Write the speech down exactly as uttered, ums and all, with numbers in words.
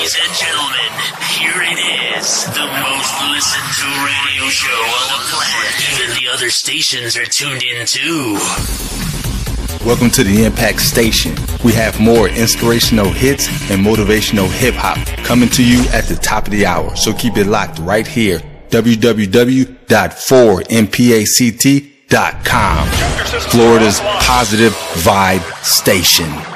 Ladies and gentlemen, here it is. The most listened to radio show on the planet. Even the other stations are tuned in too. Welcome to the Impact Station. We have more inspirational hits and motivational hip hop coming to you at the top of the hour. So keep it locked right here. w w w dot four m pact dot com. Florida's positive vibe station.